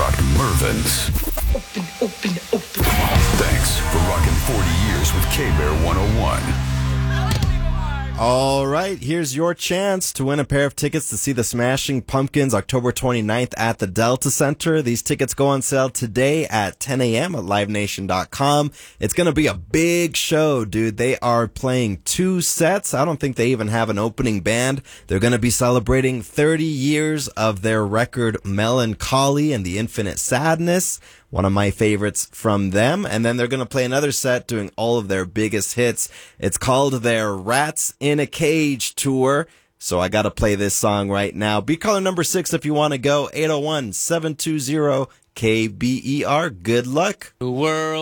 rocked Mervin's. Thanks for rocking 40 years with K-Bear 101. All right, here's your chance to win a pair of tickets to see the Smashing Pumpkins October 29th at the Delta Center. These tickets go on sale today at 10 a.m. at livenation.com. It's going to be a big show, dude. They are playing 2 sets. I don't think they even have an opening band. They're going to be celebrating 30 years of their record Melancholy and the Infinite Sadness, one of my favorites from them. And then they're going to play another set doing all of their biggest hits. It's called their Rats in a Cage tour. So I got to play this song right now. Be caller number 6 if you want to go. 801-720-KBER. Good luck. The world.